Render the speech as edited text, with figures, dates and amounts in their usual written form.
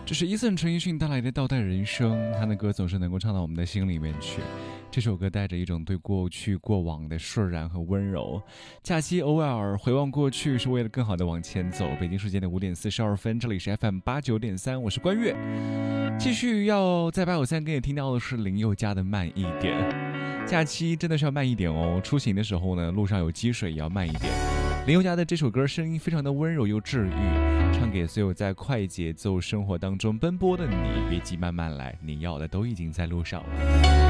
这是伊森陈奕迅带来的倒带人生，他的歌总是能够唱到我们的心里面去。这首歌带着一种对过去过往的释然和温柔。假期偶尔回望过去，是为了更好的往前走。北京时间的5点42分，这里是 FM89.3，我是关悦。继续要在853跟你听到的是林宥嘉的慢一点。假期真的是要慢一点哦，出行的时候呢，路上有积水也要慢一点。林宥嘉的这首歌声音非常的温柔又治愈，唱给所有在快节奏生活当中奔波的你，别急慢慢来，你要的都已经在路上了。